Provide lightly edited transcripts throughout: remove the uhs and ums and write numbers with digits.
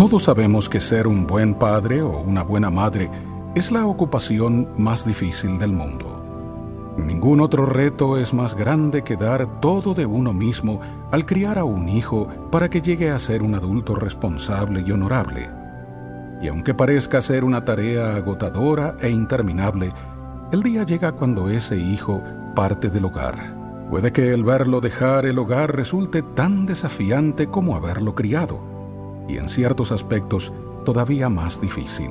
Todos sabemos que ser un buen padre o una buena madre es la ocupación más difícil del mundo. Ningún otro reto es más grande que dar todo de uno mismo al criar a un hijo para que llegue a ser un adulto responsable y honorable. Y aunque parezca ser una tarea agotadora e interminable, el día llega cuando ese hijo parte del hogar. Puede que el verlo dejar el hogar resulte tan desafiante como haberlo criado, y en ciertos aspectos todavía más difícil.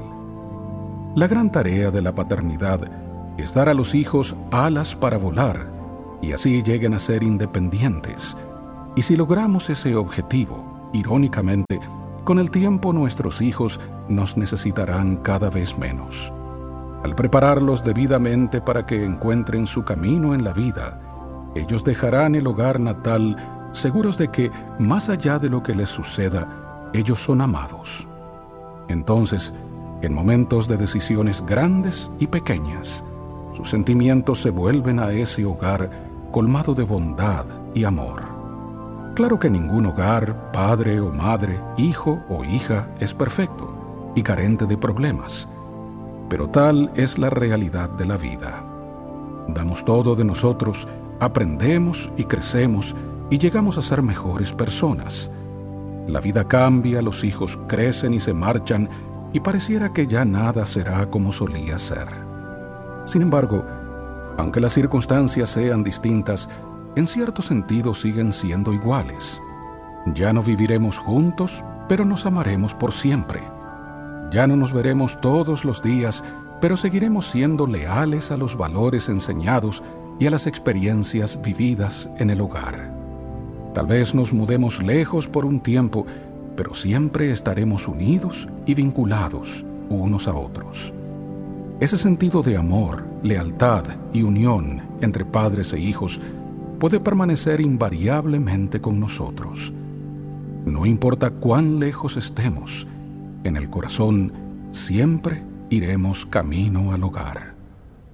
La gran tarea de la paternidad es dar a los hijos alas para volar y así lleguen a ser independientes. Y si logramos ese objetivo, irónicamente, con el tiempo nuestros hijos nos necesitarán cada vez menos. Al prepararlos debidamente para que encuentren su camino en la vida, ellos dejarán el hogar natal seguros de que, más allá de lo que les suceda, ellos son amados. Entonces, en momentos de decisiones grandes y pequeñas, sus sentimientos se vuelven a ese hogar colmado de bondad y amor. Claro que ningún hogar, padre o madre, hijo o hija, es perfecto y carente de problemas, pero tal es la realidad de la vida. Damos todo de nosotros, aprendemos y crecemos y llegamos a ser mejores personas. La vida cambia, los hijos crecen y se marchan, y pareciera que ya nada será como solía ser. Sin embargo, aunque las circunstancias sean distintas, en cierto sentido siguen siendo iguales. Ya no viviremos juntos, pero nos amaremos por siempre. Ya no nos veremos todos los días, pero seguiremos siendo leales a los valores enseñados y a las experiencias vividas en el hogar. Tal vez nos mudemos lejos por un tiempo, pero siempre estaremos unidos y vinculados unos a otros. Ese sentido de amor, lealtad y unión entre padres e hijos puede permanecer invariablemente con nosotros. No importa cuán lejos estemos, en el corazón siempre iremos camino al hogar.